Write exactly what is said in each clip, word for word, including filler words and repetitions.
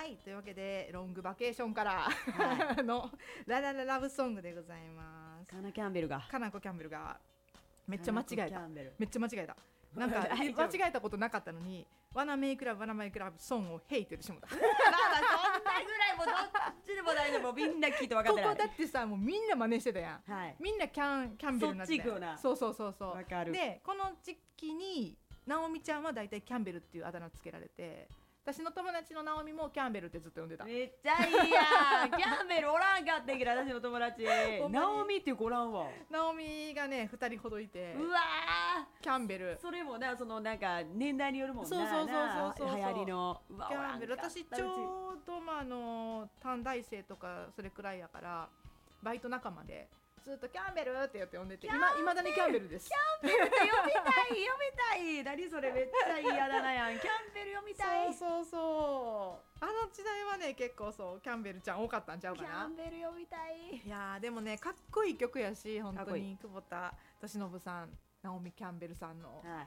はい、というわけでロングバケーションから、はい、のララララブソングでございます。 カナキャンベルがカナコキャンベルがめっちゃ間違えためっちゃ間違えたなんか間違えたことなかったのにワナメイクラブワナメイクラブソンをヘイって言ってしまった。 まあまあそんなぐらいもうどっちでも大丈夫みんな聞いて分かってない。 ここだってさもうみんな真似してたやん、はい、みんなキャンキャンベルになってたやん。そっち行くよな。そうそうそうそう。分かる。でこの時期にナオミちゃんはだいたいキャンベルっていうあだ名つけられて、私の友達のナオミもキャンベルってずっと呼んでた。 めっちゃいいやんキャンベルおらんかってんけど私の友達ナオミっていう子おらんわ。 ナオミがねふたりほどいて、 うわキャンベルそれもなそのなんか年代によるもんな。 そうそうそうそうそう流行りのうわキャンベル。私ちょうどまああの短大生とかそれくらいやからバイト仲間でずっとキャンベルってやって呼んでて、今いまだにキャンベルです。 キャンベルって読みたい読みたい何それめっちゃ嫌だなやんキャンベル読みたい。 そうそうそうあの時代はね結構そうキャンベルちゃん多かったんちゃうかな。 キャンベル読みたい。 いやでもねかっこいい曲やし本当に久保田利伸さんナオミキャンベルさんのはい、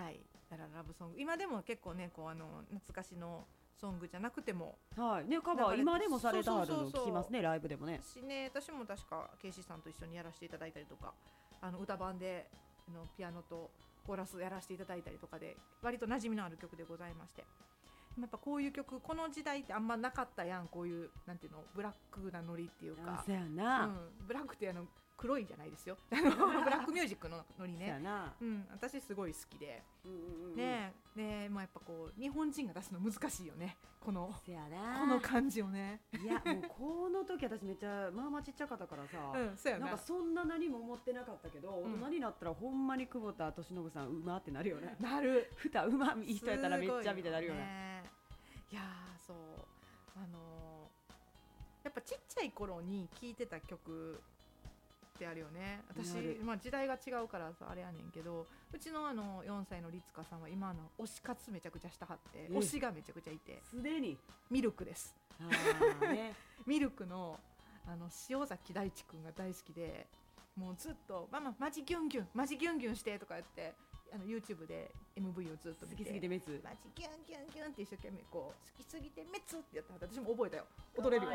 はい、ラララブソング今でも結構ねこうあの懐かしのソングじゃなくても、 はいね、カバー今でもされたはるの聞きますねライブでもね。 私ね私も確かケイシーさんと一緒にやらせていただいたりとかあの歌版であのピアノとコーラスやらせていただいたりとかで割と馴染みのある曲でございまして、やっぱこういう曲この時代ってあんまなかったやん。こういうなんていうのブラックなノリっていうか、 そうやな、 うん、ブラックってあの黒いじゃないですよブラックミュージックのノリね、うん、私すごい好きで、うんうんうん、ねえ、まあ、やっぱこう日本人が出すの難しいよねこのこの感じをね。 いやもうこの時私めっちゃまあまあちっちゃかったからさ、 うん、そうやな。 なんかそんな何も思ってなかったけど、うん、大人になったらほんまに久保田利伸さんうまってなるよね。 なるふたうまいい人やったらめっちゃみたいになるよね。 いやーそうあのー、やっぱちっちゃい頃に聴いてた曲ってあるよね。私、まあ、時代が違うからさあれやねんけどうちのあのよんさいの律香さんは今の推し活めちゃくちゃしたはって推しがめちゃくちゃいてすでにミルクです。あ、ね、ミルクのあの塩崎大地くんが大好きでもうずっとマママジギュンギュンマジギュンギュンしてとか言ってあの YouTube で エムブイ をずっと見て好きすぎてメツマジギュンギュンギュンって一生懸命こう好きすぎてメツってやったら私も覚えたよ。踊れるよ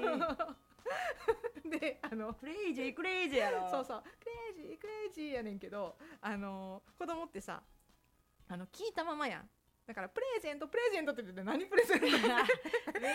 であのクレイジークレイジーやろ。 そうそうクレイジークレイジーやねんけどあの子供ってさあの聞いたままやん。だからプレゼントプレゼントって言って何プレゼントめっちゃ可愛いプレゼントプレ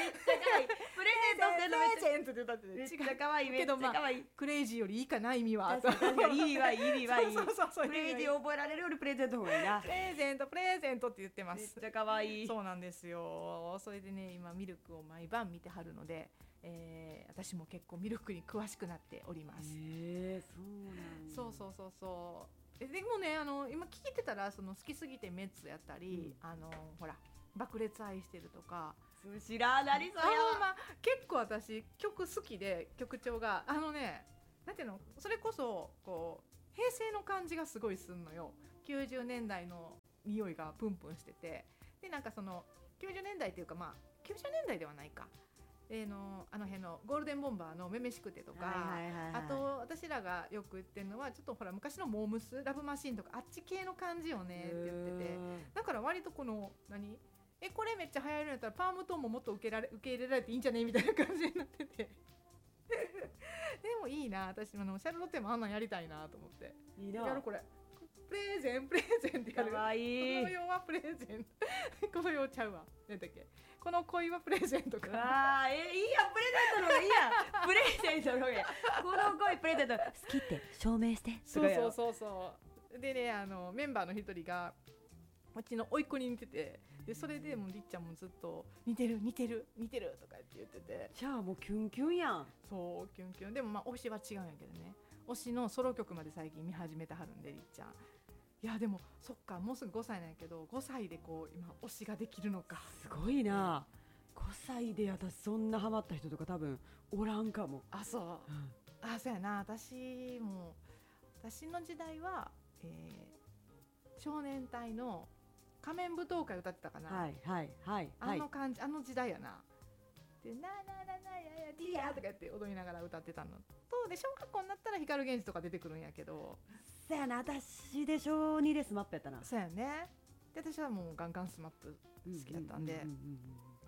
ゼントって言ったってめっちゃ可愛いめっちゃ可愛い、 クレイジーよりいいかな意味は確かにいいわいい意味はいいそうそうそうプレイジー覚えられるよりプレゼントの方がいいな。 プレゼントプレゼントって言ってます。 めっちゃ可愛い。 そうなんですよ。それでね今ミルクを毎晩見てはるので、えー、私も結構ミルクに詳しくなっております。 へーそうなんだ。 そうそうそうそうでもねあの今聞いてたらその好きすぎてメッツやったり、うん、あのほら爆裂愛してるとか知らないそれは、まあ、結構私曲好きで曲調があのねなんていうのそれこそこう平成の感じがすごいすんのよ。きゅうじゅうねんだいの匂いがプンプンしててでなんかそのきゅうじゅうねんだいっていうかまあきゅうじゅうねんだいではないかえー、のあの辺のゴールデンボンバーのめめしくてとか、はいはいはいはい、あと私らがよく言ってるのはちょっとほら昔のモームスラブマシーンとかあっち系の感じよねって言っててだから割とこの何えこれめっちゃ流行るんやったらパームトーンももっと受けられ受け入れられていいんじゃねみたいな感じになっててでもいいな私あのシャルロッテもあんなんやりたいなと思っていいなやるこれプレゼンプレゼンってやる。 かわいい。 この世はプレゼンこの世ちゃうわ何だっけこの恋はプレゼントかあーえいいやプレゼントの方がいいやプレゼントの方がいいこの恋プレゼント好きって証明してそうそうそうそうでねあのメンバーの一人がうちの甥っ子に似ててでそれでもうりっちゃんもずっと似てる似てる似てるとかって言っててじゃあもうキュンキュンやん。 そうキュンキュンでもまあ推しは違うんやけどね推しのソロ曲まで最近見始めてはるんでりっちゃんいやでもそっかもうすぐごさいなんやけどごさいでこう今推しができるのかすごいな。ごさいで私そんなハマった人とか多分おらんかも。 あそう、うん、あそうやな私も私の時代は、えー、少年隊の仮面舞踏会歌ってたかな。 はいはいはい、 あの感じあの時代やなでななななややディアとか言って踊りながら歌ってたのとで小学校になったら光源氏とか出てくるんやけどそうやな私で小にでスマップやったな。 そうやねで私はもうガンガンスマップ好きだったんで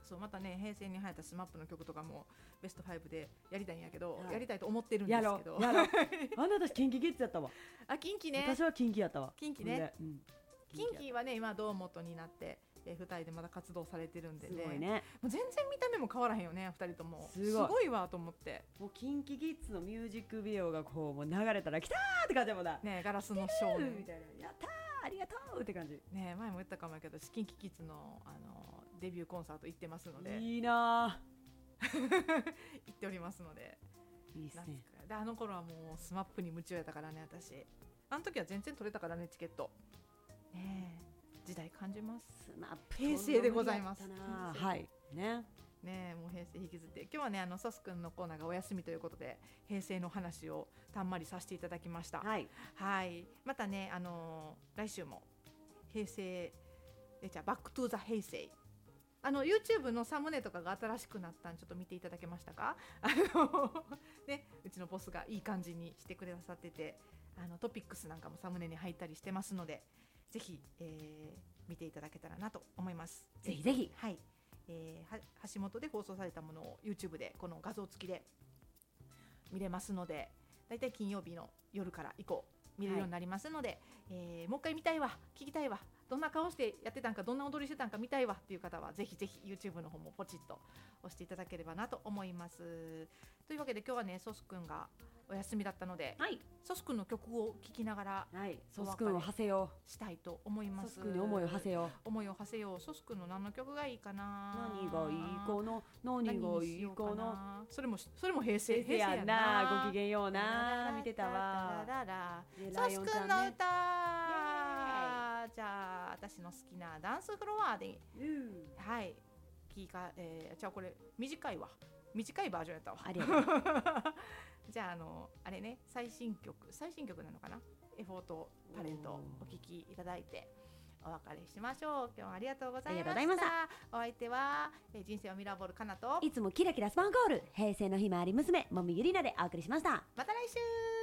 そうまたね平成に流行ったスマップの曲とかもベストファイブでやりたいんやけど、 はい、 やりたいと思ってるんですけどやろやろあんな私キンキキッズやったわあキンキね私はキンキやったわキンキね、 うん、 キンキはね今堂本になってえー、ふたりでまだ活動されてるんでね、 すごいねもう全然見た目も変わらへんよねふたりともすごい、 すごいわと思って、 もうキンキキッズのミュージックビデオがこうもう流れたら来たーって感じもだねガラスの少年みたいなやったーありがとうって感じね前も言ったかもやけどキンキキッズの、あのデビューコンサート行ってますのでいいな行っておりますのでいいっすねであの頃はもうスマップに夢中やったからね私あの時は全然取れたからねチケットねえ時代感じますスマップ平成でございますはいねねもう平成引きずって今日はねあのソスくんのコーナーがお休みということで平成の話をたんまりさせていただきましたはい、 はい、またねあのー、来週も平成えじゃあバックトゥーザ平成あの YouTube のサムネとかが新しくなったんちょっと見ていただけましたかあのねうちのボスがいい感じにしてくださっててあのトピックスなんかもサムネに入ったりしてますのでぜひ、えー、見ていただけたらなと思います。 ぜひぜひ、 はい、えー、橋本で放送されたものを YouTube でこの画像付きで見れますので、だいたい金曜日の夜から以降見るようになりますので、はい、えー、もう一回見たいわ、聞きたいわ、どんな顔してやってたんか、どんな踊りしてたんか見たいわっていう方はぜひぜひ YouTube の方もポチッと押していただければなと思います。というわけで今日はねソスくんがお休みだったので、はい、ソスくんの曲を聴きながら、 はい、ソスくんを馳せようしたいと思います。 ソスくんに思いを馳せよう思いを馳せよう。ソスくんの何の曲がいいかな。 何がいいかな、何がいいかな。 それもそれも平成平成やな。ごきげんような。見てたわ。 ソスくんの歌。じゃあ私の好きなダンスフロアで、はい、聞か、えー、じゃあこれ短いわ。短いバージョンやったわ。 ありがとう。 じゃああのあれね最新曲最新曲なのかな。エフォートタレントお聞きいただいてお別れしましょう。今日はありがとうございました。 ありがとうございました。 お相手は、えー、人生はミラーボールかなといつもキラキラスパンコール平成のひまわり娘もみゆりなでお送りしました。 また来週。